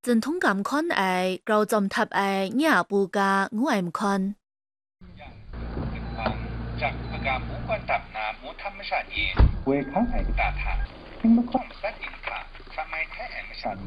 陣通咁看愛，夠盡塔愛，廿步架我愛唔看。 จากประการหมู่กวนตับนาหมู่ธรรมชาติเองเวข้างไอ้ตาถาทิ้งมาของสัตว์อินทราสมัยแท้แอมชัน